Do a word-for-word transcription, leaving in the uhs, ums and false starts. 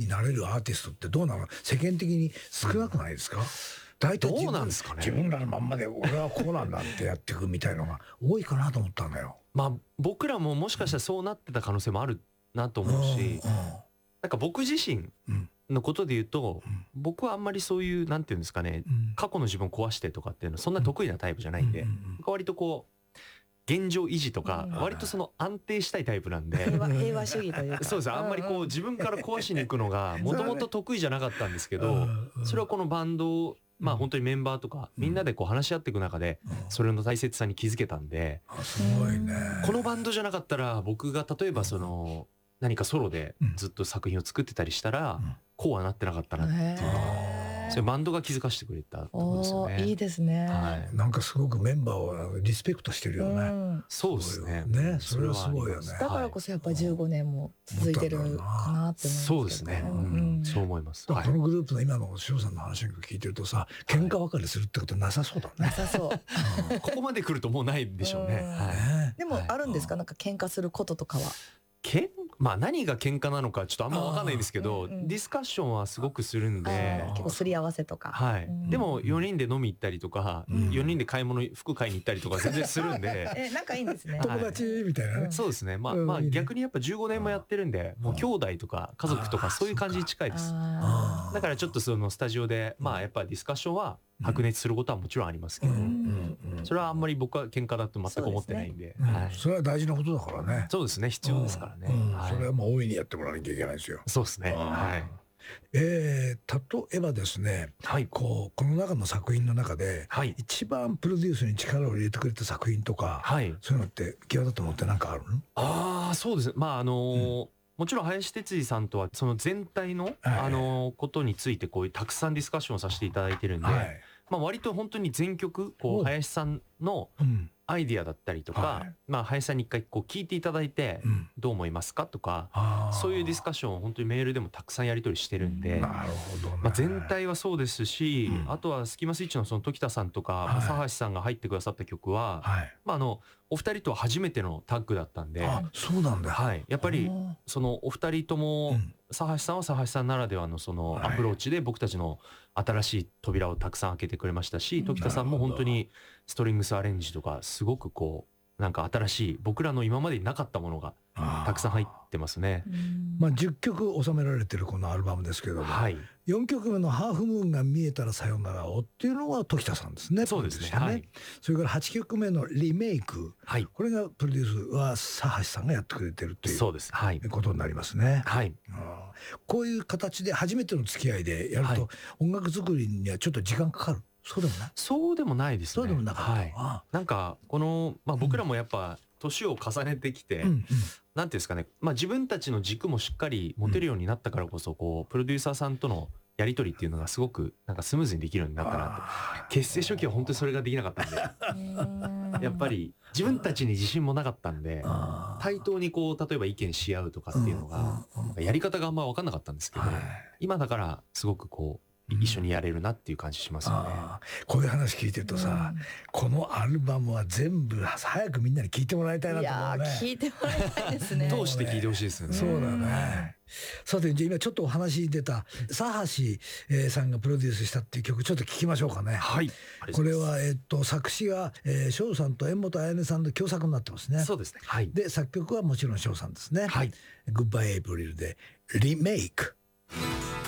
なれるアーティストってどうなの？世間的に少なくないですか？大体どうなんですかね。 自分らのまんまで俺はこうなんだってやっていくみたいのが多いかなと思ったんだよ。 まあ僕らももしかしたらそうなってた可能性もあるなと思うし、なんか僕自身のことで言うと、僕はあんまりそういうなんていうんですかね、過去の自分を壊してとかっていうのはそんな得意なタイプじゃないんで、割とこう現状維持とか割とその安定したいタイプなんで、 平和、平和主義というか。 そうです。あんまりこう自分から壊しに行くのがもともと得意じゃなかったんですけど、それはこのバンドをまあ本当にメンバーとかみんなでこう話し合っていく中でそれの大切さに気づけたんで、 すごいね。 このバンドじゃなかったら僕が例えばその何かソロでずっと作品を作ってたりしたらこうはなってなかったなっていうのは、それバンドが気づかせてくれたところですよね。 いいですね。 はい。 なんかすごくメンバーをリスペクトしてるよね。 そうですね。 ね、それはすごいよね。 だからこそやっぱじゅうごねんも続いてるかなって思いますけど。 そうですね。そう思います。 このグループの今の翔さんの話を聞いてるとさ、喧嘩別れするってことなさそうだね。 なさそう。 ここまで来るともうないでしょうね。 でもあるんですか、なんか喧嘩することとかは。 けんまあ何が喧嘩なのかちょっとあんま分かんないんですけど、ディスカッションはすごくするんで、 結構すり合わせとか。 はい。でもよにんで飲み行ったりとか、よにんで買い物服買いに行ったりとか全然するんで、 え、仲いいんですね。 友達みたいなね。 そうですね。まあまあ逆にやっぱじゅうごねんもやってるんで、もう兄弟とか家族とかそういう感じに近いです。だからちょっとそのスタジオでまあやっぱディスカッションは白熱することはもちろんありますけど、それはあんまり僕は喧嘩だと全く思ってないんで、 それは大事なことだからね。 そうですね、必要ですからね。 それはもう大いにやってもらわなきゃいけないですよ。 そうですね。はい。 えー、例えばですね、はい、こうこの中の作品の中で、はい、一番プロデュースに力を入れてくれた作品とか、はい、そういうのって際立ったものって何かあるの？ ああ、そうですね。まああのーうんもちろん林哲司さんとはその全体の、はい、あのことについてこういうたくさんディスカッションをさせていただいてるんで、はい、まあ割と本当に全曲こう林さんのアイディアだったりとか、はい、まあ林さんに一回こう聞いていただいてどう思いますかとか、うん、そういうディスカッションを本当にメールでもたくさんやり取りしてるんで、 なるほどね、 まあ全体はそうですし、うん、あとはスキマスイッチのその時田さんとか、はい、佐橋さんが入ってくださった曲は、はい、まああのお二人とは初めてのタッグだったんで、 あ、そうなんだ。 はい、やっぱりそのお二人とも、うん、佐橋さんは佐橋さんならではのそのアプローチで僕たちの新しい扉をたくさん開けてくれましたし、時田さんも本当にストリングスアレンジとかすごくこうなんか新しい僕らの今までになかったものがたくさん入ってますね。 まあじゅっきょく収められてるこのアルバムですけども、はい、よんきょくめのハーフムーンが見えたらさよならをっていうのは時田さんですね。 そうですね。はい、 それからはちきょくめのリメイク、はい、これがプロデュースは佐橋さんがやってくれてるというそうです、はい、ことになりますね。はい、こういう形で初めての付き合いでやると、はい、音楽作りにはちょっと時間かかる。そうでもない。 そうでもないですね。 そうでもなかった。はい、 あなんかこのまあ僕らもやっぱ年を重ねてきて、うんうん、なんていうんですかね、まあ自分たちの軸もしっかり持てるようになったからこそ、こうプロデューサーさんとのやり取りっていうのがすごくなんかスムーズにできるようになったなと。結成初期は本当にそれができなかったんで、やっぱり自分たちに自信もなかったんで、対等にこう例えば意見し合うとかっていうのがやり方があんま分かんなかったんですけど、今だからすごくこう。一緒にやれるなっていう感じしますよね。 こういう話聞いてるとさ、うん、このアルバムは全部早くみんなに聞いてもらいたいなと思うね。 いや聞いてもらいたいですね。 通して聞いてほしいですよね。 そうだね。さてじゃあ今ちょっとお話出た佐橋さんがプロデュースしたっていう曲ちょっと聞きましょうかね。はい。これはえっと作詞が翔さんと柄本彩音さんの共作になってますね。 そうですね。はい。 で作曲はもちろん翔さんですね。はい。グッバイエイプリルでリメイク。